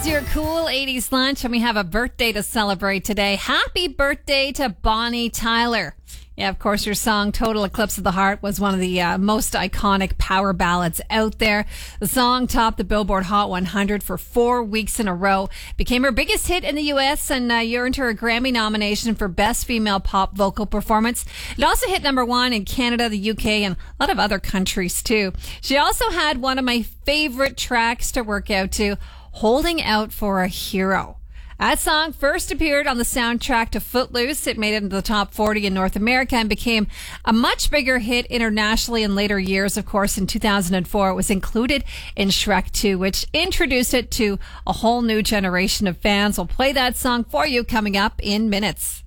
is your cool 80s lunch, and we have a birthday to celebrate today. Happy birthday to Bonnie Tyler. Yeah, of course, your song Total Eclipse of the Heart was one of the most iconic power ballads out there. The song topped the Billboard Hot 100 for 4 weeks in a row, became her biggest hit in the U.S., and earned her a Grammy nomination for Best Female Pop Vocal Performance. It also hit number one in Canada, the UK, and a lot of other countries, too. She also had one of my favorite tracks to work out to, Holding Out for a Hero. That song first appeared on the soundtrack to Footloose. It made it into the top 40 in North America and became a much bigger hit internationally in later years. Of course, in 2004, it was included in Shrek 2, which introduced it to a whole new generation of fans. We'll play that song for you coming up in minutes.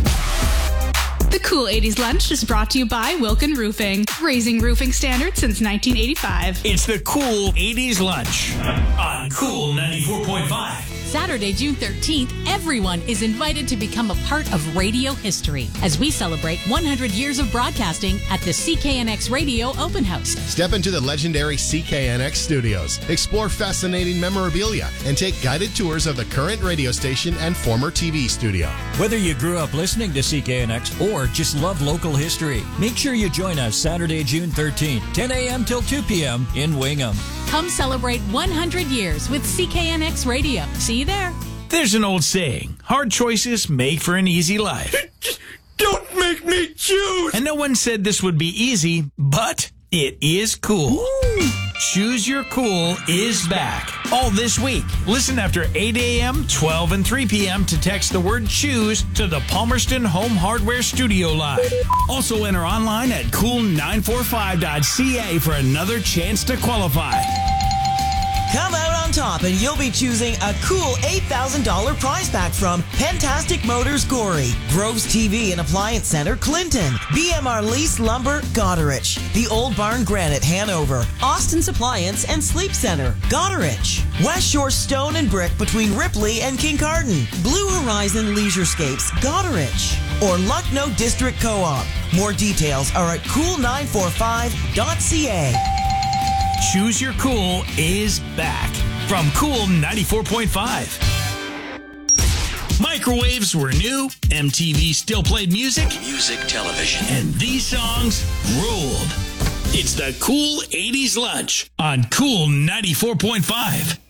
The Cool 80s Lunch is brought to you by Wilkin Roofing, raising roofing standards since 1985. It's the Cool 80s Lunch on Cool 94.5. Saturday, June 13th, everyone is invited to become a part of radio history as we celebrate 100 years of broadcasting at the CKNX Radio Open House. Step into the legendary CKNX studios, explore fascinating memorabilia, and take guided tours of the current radio station and former TV studio. Whether you grew up listening to CKNX or just love local history, make sure you join us Saturday, June 13th, 10 a.m. till 2 p.m. in Wingham. Come celebrate 100 years with CKNX Radio. See you there. There's an old saying, hard choices make for an easy life. Don't make me choose! And no one said this would be easy, but it is cool. Ooh. Choose Your Cool is back. All this week. Listen after 8 a.m., 12 and 3 p.m. to text the word choose to the Palmerston Home Hardware Studio line. Also enter online at cool945.ca for another chance to qualify. Come out on top and you'll be choosing a cool $8,000 prize pack from Pentastic Motors Gorey, Groves TV and Appliance Center Clinton, BMR Lease Lumber Goderich, The Old Barn Granite Hanover, Austin's Appliance and Sleep Center Goderich, West Shore Stone and Brick between Ripley and Kincardine, Blue Horizon Leisurescapes Goderich, or Lucknow District Co-op. More details are at cool945.ca. Choose Your Cool is back from Cool 94.5. Microwaves were new, MTV still played music, television, and these songs ruled. It's the Cool 80s Lunch on Cool 94.5.